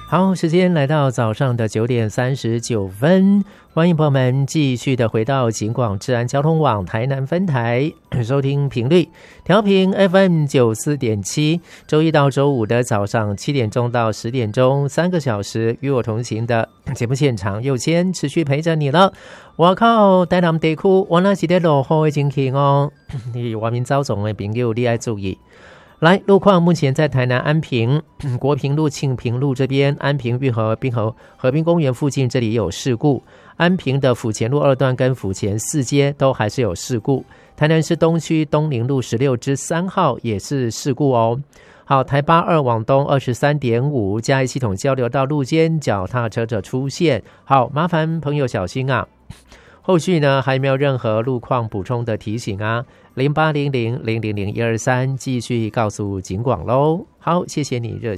好，时间来到早上的9:39，欢迎朋友们继续的回到警广治安交通网台南分台，收听频率调频 FM94.7，周一到周五的早上7点钟到10点钟，3个小时与我同行的节目现场又先持续陪着你了。我靠，台南地区我那是在落雨的情形哦，你外面走总的朋友你要注意。来，路况目前在台南安平、国平路、庆平路这边，安平运河河滨公园附近这里有事故，安平的府前路2段跟府前4街都还是有事故，台南市东区东宁路16-3号也是事故哦。好，台8-2往东23.5嘉义系统交流道路肩脚踏车者出现，好，麻烦朋友小心啊。后续呢还没有任何路况补充的提醒啊，0800000123继续告诉警广咯。好，谢谢你热